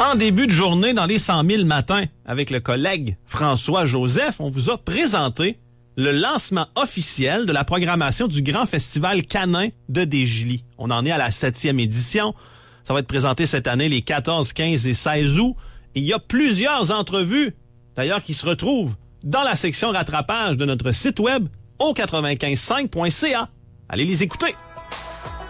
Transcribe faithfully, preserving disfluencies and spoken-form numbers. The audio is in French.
En début de journée, dans les cent mille matins, avec le collègue François Joseph, on vous a présenté le lancement officiel de la programmation du Grand Festival canin de Desjolies. On en est à la septième édition. Ça va être présenté cette année les quatorze, quinze et seize août. Et il y a plusieurs entrevues, d'ailleurs, qui se retrouvent dans la section rattrapage de notre site web au quatre-vingt-quinze cinq point c a. Allez les écouter!